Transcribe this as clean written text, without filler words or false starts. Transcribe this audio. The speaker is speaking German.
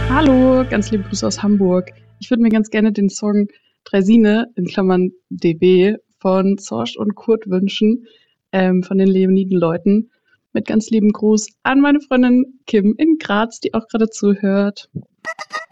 Hallo, ganz liebe Grüße aus Hamburg. Ich würde mir ganz gerne den Song Draisine in Klammern DB von Sorge und Kurt wünschen, von den Leoniden-Leuten. Mit ganz lieben Gruß an meine Freundin Kim in Graz, die auch gerade zuhört.